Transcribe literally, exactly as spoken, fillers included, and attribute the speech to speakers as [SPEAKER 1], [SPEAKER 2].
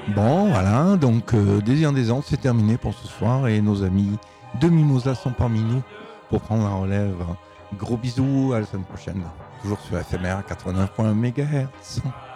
[SPEAKER 1] Bon, voilà, donc euh, Désir des Andes, c'est terminé pour ce soir et nos amis de Mimosa sont parmi nous pour prendre la relève. Gros bisous, à la semaine prochaine. Toujours sur F M R quatre-vingt-neuf virgule un mégahertz.